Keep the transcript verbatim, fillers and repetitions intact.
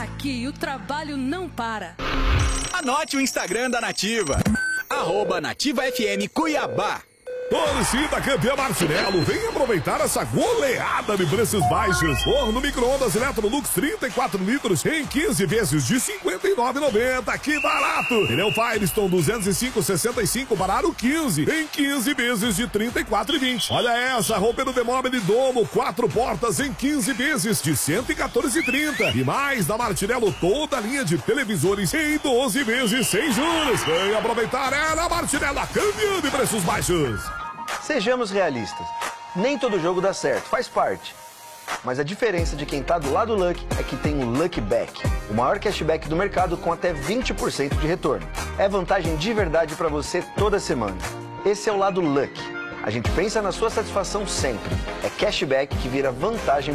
Aqui o trabalho não para. Anote o Instagram da Nativa, arroba Nativa F M Cuiabá. Torcida campeã Martinello, vem aproveitar essa goleada de preços baixos. Forno micro-ondas Electrolux trinta e quatro litros em quinze vezes de cinquenta e nove reais e noventa centavos. Que barato! Pneu Firestone duzentos e cinco, sessenta e cinco, barato quinze em quinze vezes de trinta e quatro reais e vinte centavos. Olha essa, roupeiro Demóvel de Domo, quatro portas em quinze vezes de cento e quatorze reais e trinta centavos. E mais da Martinello, toda a linha de televisores em doze vezes sem juros. Vem aproveitar, é na Martinello, a campeã de preços baixos. Sejamos realistas, nem todo jogo dá certo, faz parte. Mas a diferença de quem tá do lado do Lucky é que tem o Lucky Back, o maior cashback do mercado com até vinte por cento de retorno. É vantagem de verdade para você toda semana. Esse é o lado Lucky. A gente pensa na sua satisfação sempre. É cashback que vira vantagem